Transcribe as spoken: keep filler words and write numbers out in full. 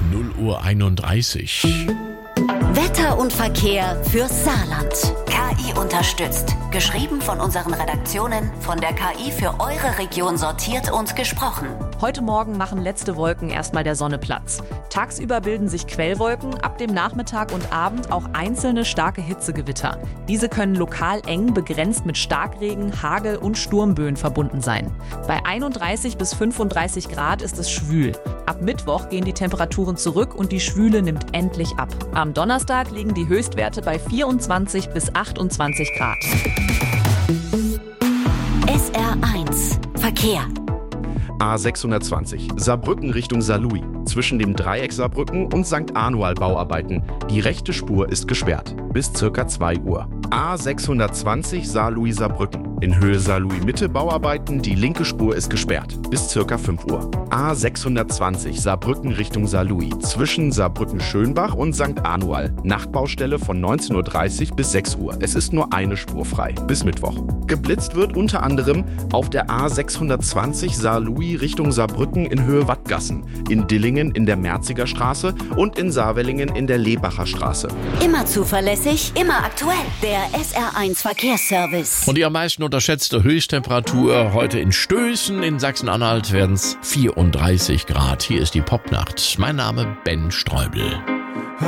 null Uhr einunddreißig. Wetter und Verkehr fürs Saarland. K I unterstützt. Geschrieben von unseren Redaktionen, von der K I für eure Region sortiert und gesprochen. Heute Morgen machen letzte Wolken erstmal der Sonne Platz. Tagsüber bilden sich Quellwolken, ab dem Nachmittag und Abend auch einzelne starke Hitzegewitter. Diese können lokal eng begrenzt mit Starkregen, Hagel und Sturmböen verbunden sein. Bei einunddreißig bis fünfunddreißig Grad ist es schwül. Ab Mittwoch gehen die Temperaturen zurück und die Schwüle nimmt endlich ab. Am Donnerstag liegen die Höchstwerte bei vierundzwanzig bis achtundzwanzig Grad. S R eins Verkehr. A sechshundertzwanzig, Saarbrücken Richtung Saarlouis. Zwischen dem Dreieck Saarbrücken und Sankt Anual Bauarbeiten. Die rechte Spur ist gesperrt. Bis circa zwei Uhr. A sechshundertzwanzig Saarlouis Saarbrücken. In Höhe Saarlouis Mitte Bauarbeiten. Die linke Spur ist gesperrt. Bis circa fünf Uhr. A sechshundertzwanzig Saarbrücken Richtung Saarlouis. Zwischen Saarbrücken-Schönbach und Sankt Anual. Nachtbaustelle von neunzehn Uhr dreißig bis sechs Uhr. Es ist nur eine Spur frei. Bis Mittwoch. Geblitzt wird unter anderem auf der A sechshundertzwanzig Saarlouis Richtung Saarbrücken in Höhe Wattgassen, in Dillingen in der Merziger Straße und in Saarwellingen in der Lebacher Straße. Immer zuverlässig, immer aktuell. Der S R eins Verkehrsservice. Und die am meisten unterschätzte Höchsttemperatur heute in Stößen. In Sachsen-Anhalt werden es vierunddreißig Grad. Hier ist die Popnacht. Mein Name Ben Streubel.